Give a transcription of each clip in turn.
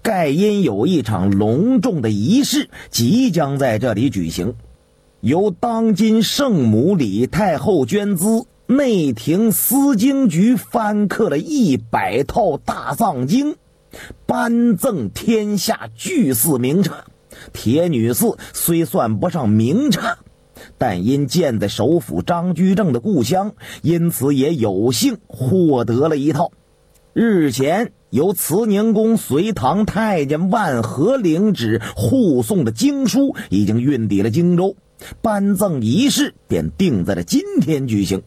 盖因有一场隆重的仪式即将在这里举行，由当今圣母李太后捐资，内廷司经局翻刻了100套大藏经，颁赠天下巨寺名刹。铁女寺虽算不上名刹，但因建在首辅张居正的故乡，因此也有幸获得了一套。日前由慈宁宫隋唐太监万和领旨护送的经书已经运抵了荆州，颁赠仪式便定在了今天举行。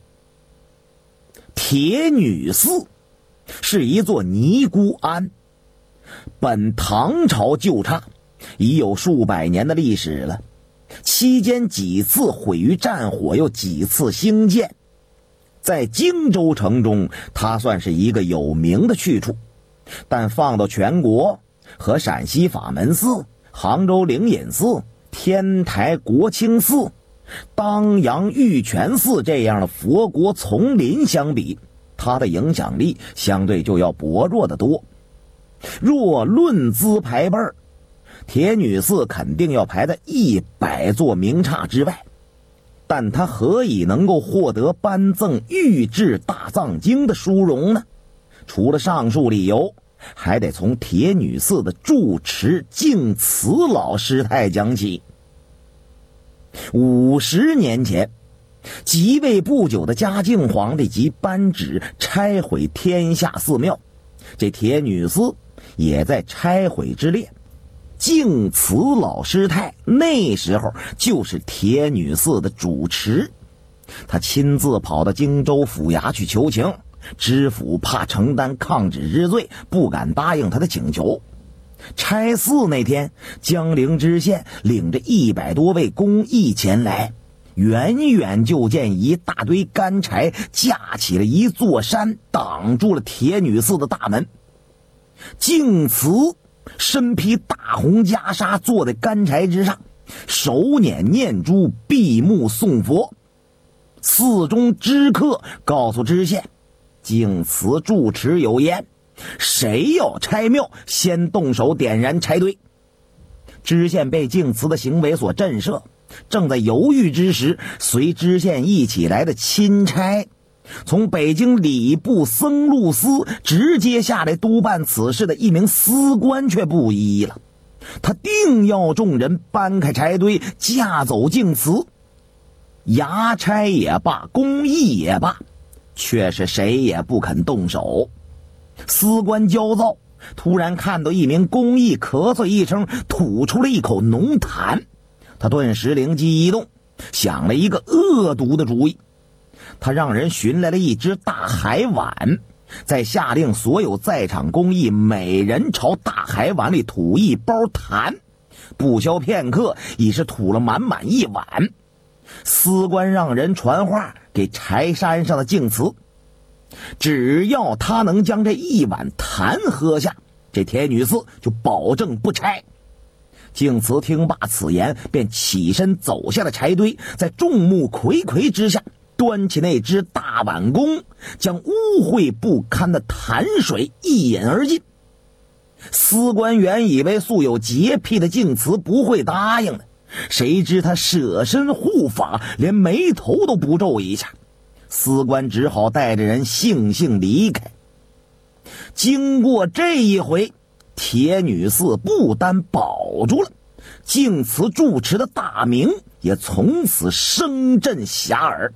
铁女寺是一座尼姑庵，本唐朝旧刹，已有数百年的历史了，期间几次毁于战火，又几次兴建。在荆州城中，它算是一个有名的去处，但放到全国，和陕西法门寺、杭州灵隐寺、天台国清寺、当阳玉泉寺这样的佛国丛林相比，它的影响力相对就要薄弱得多。若论资排辈，铁女寺肯定要排在100座名刹之外，但它何以能够获得颁赠御制大藏经的殊荣呢？除了上述理由，还得从铁女寺的住持净慈老师太讲起。50年前，即位不久的嘉靖皇帝即颁旨拆毁天下寺庙，这铁女寺也在拆毁之列。净慈老师太那时候就是铁女寺的主持，他亲自跑到荆州府衙去求情，知府怕承担抗旨之罪，不敢答应他的请求。拆寺那天，江陵知县领着100多位公役前来，远远就见一大堆干柴架起了一座山，挡住了铁女寺的大门。净慈身披大红袈裟，坐在干柴之上，手捻念珠，闭目诵佛。寺中知客告诉知县，净慈住持有言，谁要拆庙，先动手点燃柴堆。知县被净慈的行为所震慑，正在犹豫之时，随知县一起来的钦差从北京礼部僧录司直接下来督办此事的一名司官却不依了，他定要众人搬开柴堆，架走净慈。衙差也罢，公役也罢，却是谁也不肯动手。司官焦躁，突然看到一名公役咳嗽一声，吐出了一口浓痰，他顿时灵机一动，想了一个恶毒的主意。他让人寻来了一只大海碗，再下令所有在场公役每人朝大海碗里吐一包痰，不消片刻，已是吐了满满一碗。司官让人传话给柴山上的净慈，只要他能将这一碗痰喝下，这铁女寺就保证不拆。净慈听罢此言，便起身走下了柴堆，在众目睽睽之下端起那只大碗弓，将污秽不堪的痰水一饮而尽。司官原以为素有洁癖的净慈不会答应的，谁知他舍身护法，连眉头都不皱一下。司官只好带着人悻悻离开。经过这一回，铁女寺不单保住了，净慈住持的大名也从此声震遐迩。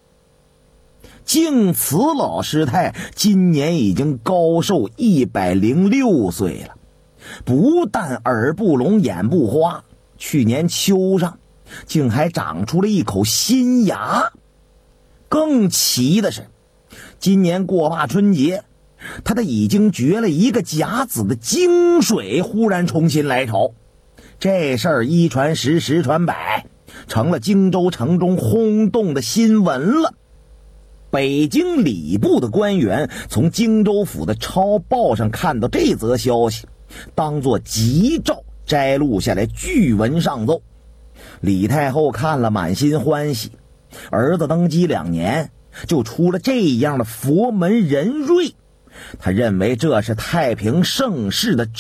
净慈老师太今年已经高寿106岁了，不但耳不聋眼不花，去年秋上竟还长出了一口新牙。更奇的是，今年过罢春节，他的已经绝了一个甲子的经水忽然重新来潮。这事儿一传十，十传百，成了荆州城中轰动的新闻了。北京礼部的官员从荆州府的抄报上看到这则消息，当作急诏摘录下来，据文上奏。李太后看了满心欢喜，儿子登基2年就出了这样的佛门人瑞，他认为这是太平盛世的